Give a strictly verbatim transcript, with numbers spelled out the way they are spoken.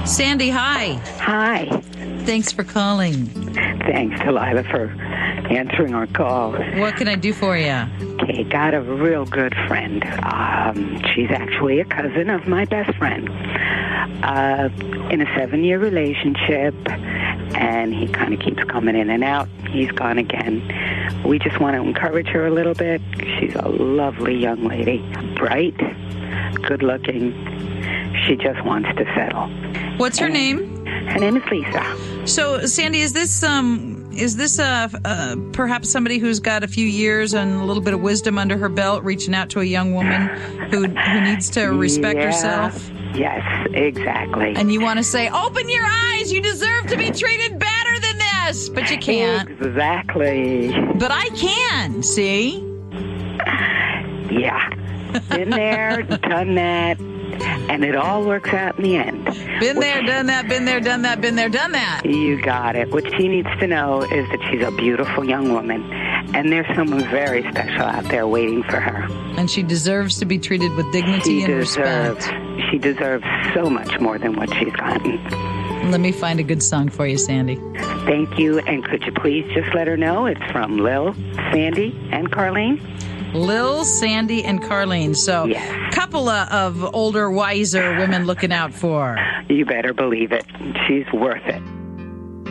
Sandy, hi. Hi. Thanks for calling. Thanks, Delilah, for answering our call. What can I do for you? Okay, got a real good friend. Um, she's actually a cousin of my best friend. Uh, in a seven-year relationship, and he kind of keeps coming in and out. He's gone again. We just want to encourage her a little bit. She's a lovely young lady, bright, good-looking. She just wants to settle. What's her And name? Her name is Lisa. So, Sandy, is this um, is this uh, uh, perhaps somebody who's got a few years and a little bit of wisdom under her belt, reaching out to a young woman who who needs to respect Yeah. herself? Yes, exactly. And you want to say, open your eyes, you deserve to be treated better than this. But you can't. Exactly. But I can, see? Yeah. Been there, done that, and it all works out in the end. Been there, done that, been there, done that, been there, done that. You got it. What she needs to know is that she's a beautiful young woman, and there's someone very special out there waiting for her. And she deserves to be treated with dignity She and deserves, respect. she deserves so much more than what she's gotten. Let me find a good song for you, Sandy. Thank you, and could you please just let her know it's from Lil, Sandy, and Carlene? Lil, Sandy, and Carlene. So, Yes. couple of, of older, wiser women looking out for her. You better believe it. She's worth it.